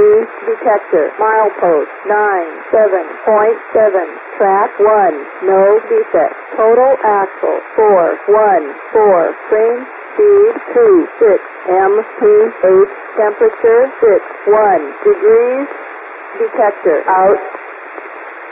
detector. Milepost 97.7. Track 1. No defect. Total axle 414. Train speed 26 mph. Temperature 61 degrees. Detector out.